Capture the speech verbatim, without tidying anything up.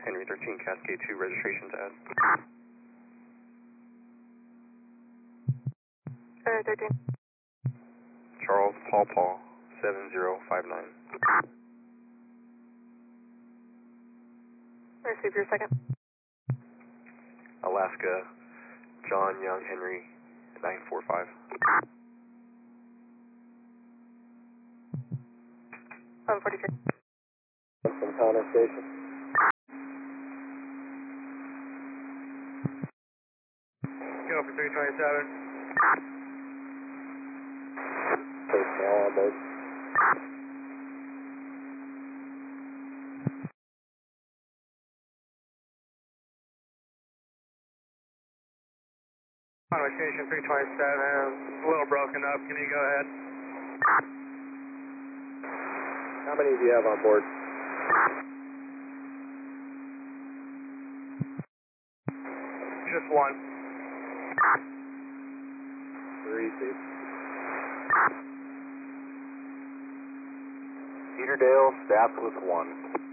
Henry thirteen, Cascade two, registration to add. Henry thirteen. Charles Paul Paul, seven zero five nine. Receive your second. Alaska, John Young Henry, nine four five. one forty-three. From Connor Station. Go for three twenty-seven. Personnel on board. Conway Station three twenty-seven, a little broken up, can you go ahead? How many do you have on board? Just one. Three, two. Cedardale, staffed with one.